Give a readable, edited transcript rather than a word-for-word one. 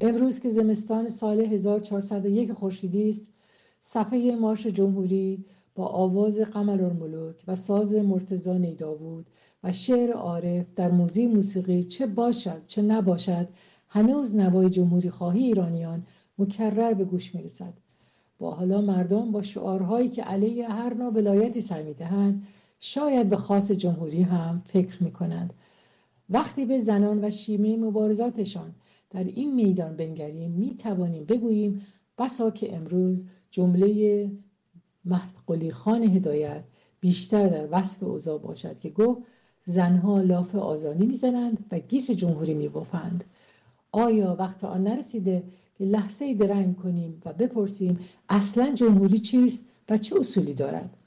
امروز که زمستان سال 1401 خورشیدی است، صفحه مارش جمهوری با آواز قمرالملوک و ساز مرتضی نیداود و شعر عارف در موسیقی چه باشد چه نباشد، هنوز نوای جمهوری خواهی ایرانیان مکرر به گوش میرسد. با حالا مردم با شعارهایی که علیه هر نوع ولایتی سر می‌دهند، شاید به خاص جمهوری هم فکر می‌کنند. وقتی به زنان و شیمه مبارزاتشان در این میدان بنگریم، می‌توانیم بگوییم بسا که امروز جمله مهد قلی خان هدایت بیشتر در وصف اوضاع باشد که گفت زنها لاف آزادی میزنند و گیس جمهوری میبافند. آیا وقت آن نرسیده که لحظه درنگ کنیم و بپرسیم اصلا جمهوری چیست و چه اصولی دارد؟